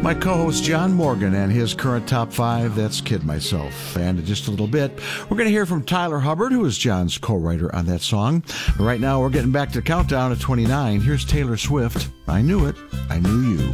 My co-host John Morgan and his current top 5, that's Kid Myself. And in just a little bit, we're going to hear from Tyler Hubbard, who is John's co-writer on that song. Right now, we're getting back to the countdown at 29. Here's Taylor Swift. I Knew It, I Knew You.